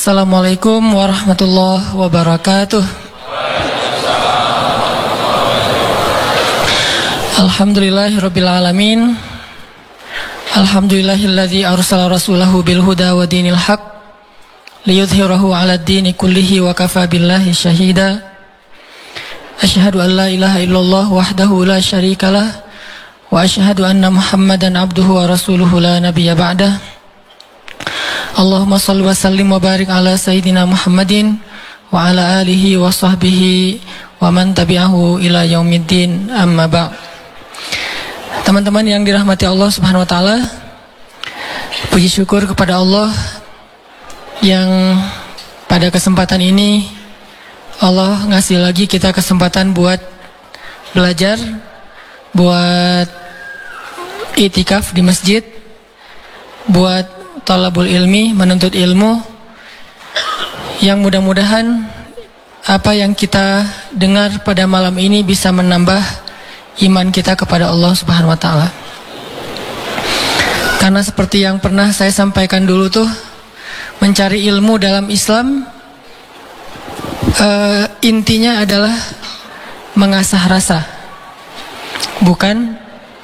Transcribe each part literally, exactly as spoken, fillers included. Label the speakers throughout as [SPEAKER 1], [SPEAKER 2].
[SPEAKER 1] Assalamualaikum warahmatullahi wabarakatuh. Alhamdulillahirabbil alamin. Alhamdulillahilladzi arsala rasulahu bil huda wa dinil haq liyudhhirahu 'alad dini kullihi wa kafa billahi syahida. Asyhadu an la ilaha illallah wahdahu la syarikalah wa asyhadu anna Muhammadan abduhu wa rasuluhu la nabiyya ba'dah. Allahumma salli wa sallim wa barik ala sayyidina Muhammadin wa ala alihi wa sahbihi wa man tabi'ahu ila yaumiddin, amma ba'. Teman-teman yang dirahmati Allah Subhanahu wa taala, puji syukur kepada Allah yang pada kesempatan ini Allah ngasih lagi kita kesempatan buat belajar, buat itikaf di masjid, buat talabul ilmi, menuntut ilmu, yang mudah-mudahan apa yang kita dengar pada malam ini bisa menambah iman kita kepada Allah Subhanahu wa taala. Karena seperti yang pernah saya sampaikan dulu tuh, mencari ilmu dalam Islam uh, intinya adalah mengasah rasa, bukan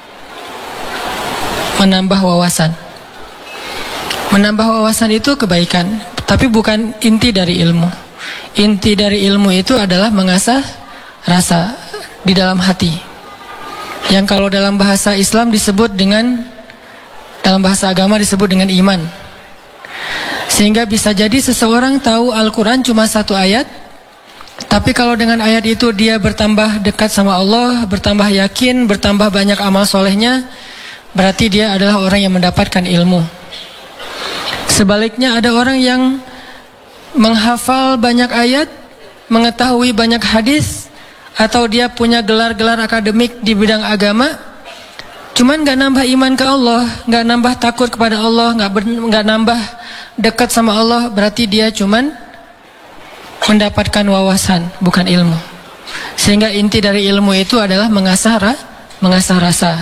[SPEAKER 1] menambah wawasan. Menambah wawasan itu kebaikan, tapi bukan inti dari ilmu. Inti dari ilmu itu adalah mengasah rasa di dalam hati, yang kalau dalam bahasa Islam disebut dengan, dalam bahasa agama disebut dengan iman. Sehingga bisa jadi seseorang tahu Al-Quran cuma satu ayat, tapi kalau dengan ayat itu dia bertambah dekat sama Allah, bertambah yakin, bertambah banyak amal solehnya, berarti dia adalah orang yang mendapatkan ilmu. Sebaliknya ada orang yang menghafal banyak ayat, mengetahui banyak hadis, atau dia punya gelar-gelar akademik di bidang agama, cuman gak nambah iman ke Allah, gak nambah takut kepada Allah, gak, gak nambah dekat sama Allah, berarti dia cuman mendapatkan wawasan, bukan ilmu. Sehingga inti dari ilmu itu adalah mengasah, mengasah rasa.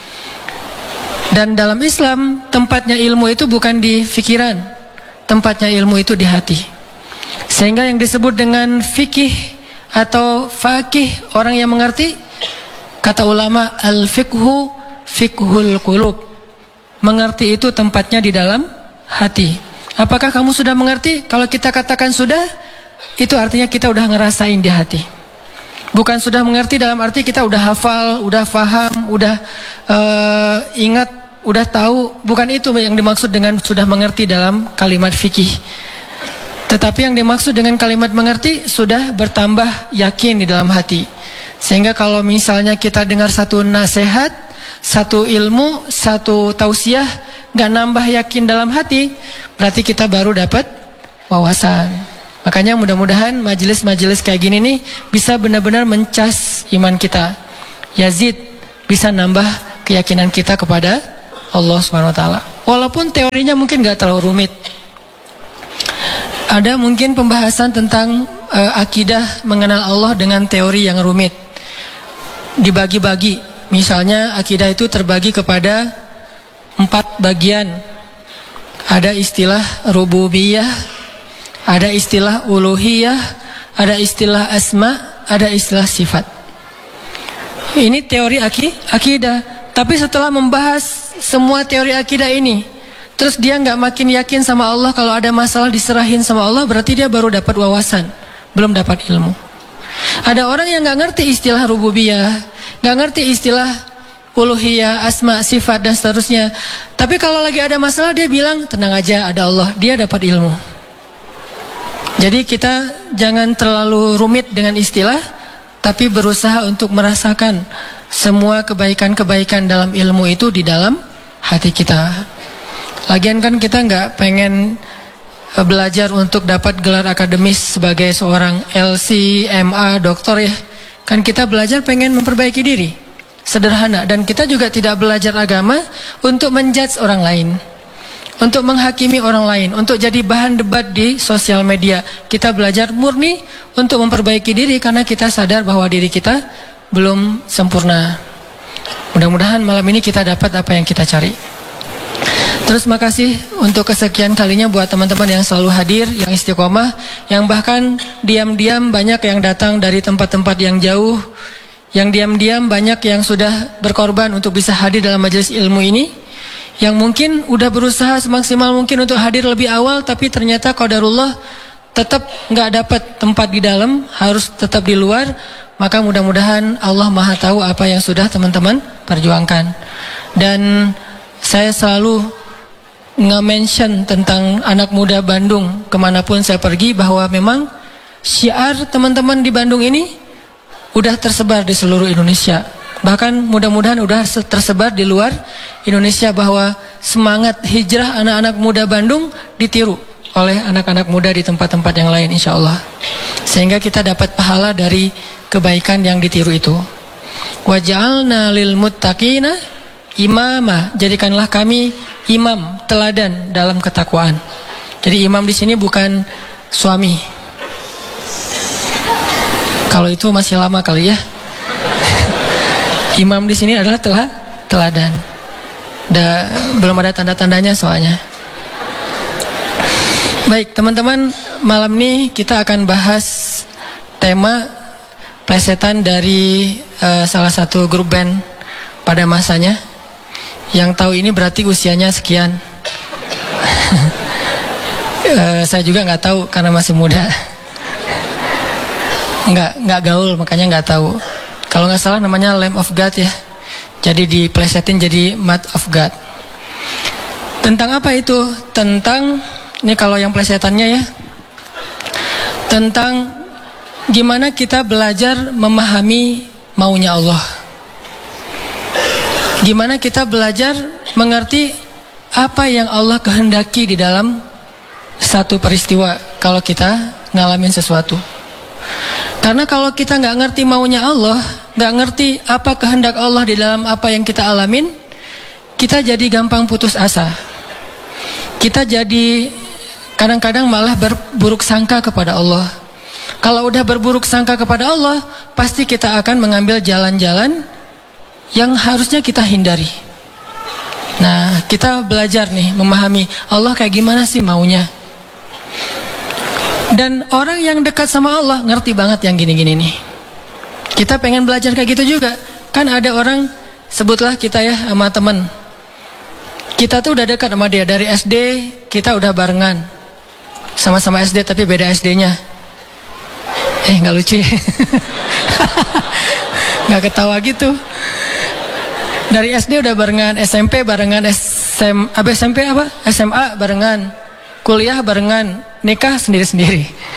[SPEAKER 1] Dan dalam Islam, tempatnya ilmu itu bukan di fikiran, tempatnya ilmu itu di hati. Sehingga yang disebut dengan fikih atau faqih, orang yang mengerti, kata ulama, al-fiqhu fiqhul qulub. Mengerti itu tempatnya di dalam hati. Apakah kamu sudah mengerti? Kalau kita katakan sudah, itu artinya kita udah ngerasain di hati. Bukan sudah mengerti dalam arti kita udah hafal, udah faham, udah uh, ingat, udah tahu. Bukan itu yang dimaksud dengan sudah mengerti dalam kalimat fikih. Tetapi yang dimaksud dengan kalimat mengerti, sudah bertambah yakin di dalam hati. Sehingga kalau misalnya kita dengar satu nasihat, satu ilmu, satu tausiah, gak nambah yakin dalam hati, berarti kita baru dapat wawasan. Makanya mudah-mudahan majelis-majelis kayak gini nih bisa benar-benar mencas iman kita. Yazid, bisa nambah keyakinan kita kepada Allah subhanahu wa taala. Walaupun teorinya mungkin gak terlalu rumit. Ada mungkin pembahasan tentang uh, akidah mengenal Allah dengan teori yang rumit, dibagi-bagi. Misalnya akidah itu terbagi kepada empat bagian. Ada istilah rububiyah, ada istilah uluhiyah, ada istilah asma, ada istilah sifat. Ini teori aki, akidah. Tapi setelah membahas semua teori akidah ini, terus dia nggak makin yakin sama Allah, kalau ada masalah diserahin sama Allah, berarti dia baru dapat wawasan, belum dapat ilmu. Ada orang yang nggak ngerti istilah rububiyah, nggak ngerti istilah uluhiyah, asma, sifat dan seterusnya. Tapi kalau lagi ada masalah dia bilang tenang aja, ada Allah, dia dapat ilmu. Jadi kita jangan terlalu rumit dengan istilah, tapi berusaha untuk merasakan semua kebaikan-kebaikan dalam ilmu itu di dalam hati kita. Lagian kan kita nggak pengen belajar untuk dapat gelar akademis sebagai seorang L C, M A, doktor ya. Kan kita belajar pengen memperbaiki diri. Sederhana. Dan kita juga tidak belajar agama untuk menjudge orang lain, untuk menghakimi orang lain, untuk jadi bahan debat di sosial media. Kita belajar murni untuk memperbaiki diri karena kita sadar bahwa diri kita belum sempurna. Mudah-mudahan malam ini kita dapat apa yang kita cari. Terus makasih untuk kesekian kalinya buat teman-teman yang selalu hadir, yang istiqomah, yang bahkan diam-diam banyak yang datang dari tempat-tempat yang jauh, yang diam-diam banyak yang sudah berkorban untuk bisa hadir dalam majelis ilmu ini, yang mungkin udah berusaha semaksimal mungkin untuk hadir lebih awal, tapi ternyata qadarullah tetap nggak dapat tempat di dalam, harus tetap di luar. Maka mudah-mudahan Allah Maha tahu apa yang sudah teman-teman perjuangkan. Dan saya selalu nge-mention tentang anak muda Bandung kemanapun saya pergi, bahwa memang syiar teman-teman di Bandung ini udah tersebar di seluruh Indonesia. Bahkan mudah-mudahan udah tersebar di luar Indonesia, bahwa semangat hijrah anak-anak muda Bandung ditiru oleh anak-anak muda di tempat-tempat yang lain, insya Allah. Sehingga kita dapat pahala dari kebaikan yang ditiru itu. Waj'alna lil muttaqina imama, jadikanlah kami imam, teladan dalam ketakwaan. Jadi imam di sini bukan suami. Kalau itu masih lama kali ya. Imam di sini adalah telah, teladan. Da, belum ada tanda-tandanya soalnya. Baik teman-teman, malam ini kita akan bahas tema plesetan dari uh, salah satu grup band pada masanya. Yang tahu ini berarti usianya sekian. uh, Saya juga nggak tahu karena masih muda. Nggak nggak gaul, makanya nggak tahu. Kalau nggak salah namanya Lamb of God ya. Jadi diplesetin jadi Mat of God. Tentang apa itu? Tentang, ini kalau yang plesetannya ya, tentang gimana kita belajar memahami maunya Allah. Gimana kita belajar mengerti apa yang Allah kehendaki di dalam satu peristiwa kalau kita ngalamin sesuatu. Karena kalau kita nggak ngerti maunya Allah, nggak ngerti apa kehendak Allah di dalam apa yang kita alamin, kita jadi gampang putus asa. Kita jadi kadang-kadang malah berburuk sangka kepada Allah. Kalau udah berburuk sangka kepada Allah, pasti kita akan mengambil jalan-jalan yang harusnya kita hindari. Nah, kita belajar nih memahami Allah kayak gimana sih maunya. Dan orang yang dekat sama Allah ngerti banget yang gini-gini nih. Kita pengen belajar kayak gitu juga. Kan ada orang, sebutlah kita ya sama teman, kita tuh udah dekat sama dia dari S D, kita udah barengan. Sama-sama S D tapi beda S D-nya. Eh, gak lucu ya? Gak ketawa gitu. Dari S D udah barengan, S M P barengan, S M, apa S M P apa? S M A barengan, kuliah barengan, nikah sendiri-sendiri.